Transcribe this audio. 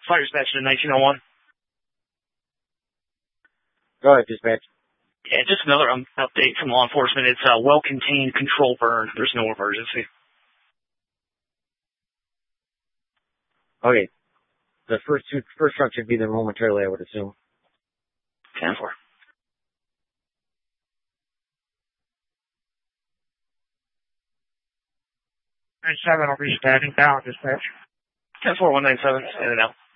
Fire dispatch to 1901. Go ahead, dispatch. Yeah, just another update from law enforcement. It's a well-contained control burn. There's no emergency. Okay. The first truck should be there momentarily, I would assume. 10-4. 97 will be standing down, dispatch. 10-4, 197, in and out.